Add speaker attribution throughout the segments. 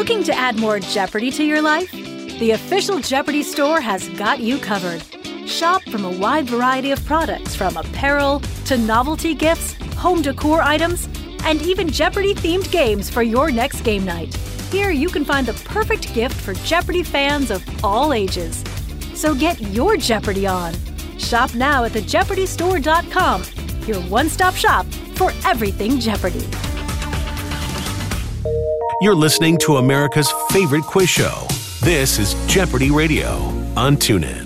Speaker 1: Looking to add more Jeopardy to your life? The official Jeopardy store has got you covered. Shop from a wide variety of products, from apparel to novelty gifts, home decor items, and even Jeopardy-themed games for your next game night. Here you can find the perfect gift for Jeopardy fans of all ages. So get your Jeopardy on. Shop now at thejeopardystore.com, your one-stop shop for everything Jeopardy.
Speaker 2: You're listening to America's favorite quiz show. This is Jeopardy Radio on TuneIn.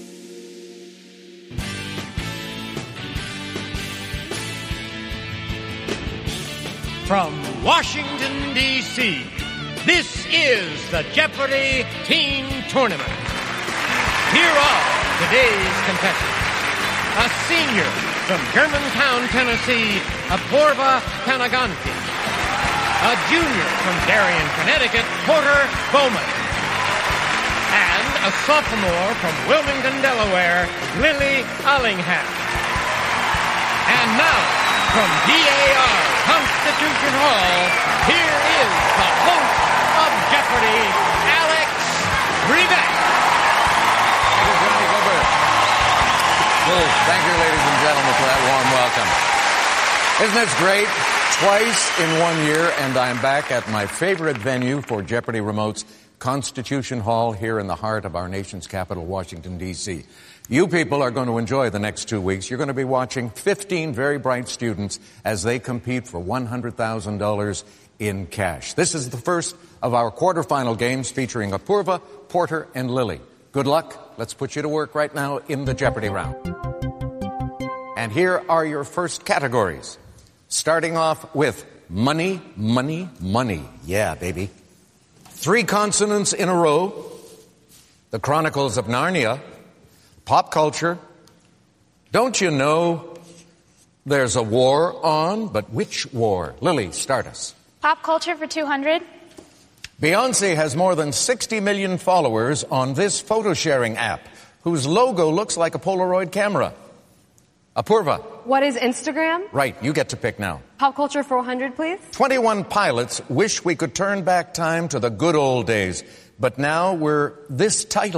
Speaker 3: From Washington, D.C., this is the Jeopardy Teen Tournament. Here are today's contestants. A senior from Germantown, Tennessee, Apurva Kanaganti. A junior from Darien, Connecticut, Porter Bowman. And a sophomore from Wilmington, Delaware, Lily Allingham. And now, from DAR Constitution Hall, here is the host of Jeopardy, Alex Trebek.
Speaker 4: Thank you, Johnny Gilbert. Well, thank you, ladies and gentlemen, for that warm welcome. Isn't this great? Twice in 1 year, and I'm back at my favorite venue for Jeopardy remotes, Constitution Hall, here in the heart of our nation's capital, Washington, D.C. You people are going to enjoy the next 2 weeks. You're going to be watching 15 very bright students as they compete for $100,000 in cash. This is the first of our quarterfinal games featuring Apurva, Porter, and Lily. Good luck. Let's put you to work right now in the Jeopardy round. And here are your first categories. Starting off with money, money, money. Yeah, baby. 3 consonants in a row. The Chronicles of Narnia. Pop culture. Don't you know there's a war on? But which war? Lily, start us.
Speaker 5: Pop culture for 200.
Speaker 4: Beyonce has more than 60 million followers on this photo sharing app, whose logo looks like a Polaroid camera. Apurva.
Speaker 6: What is Instagram?
Speaker 4: Right, you get to pick now.
Speaker 6: Pop culture 400, please.
Speaker 4: 21 pilots wish we could turn back time to the good old days, but now we're this tight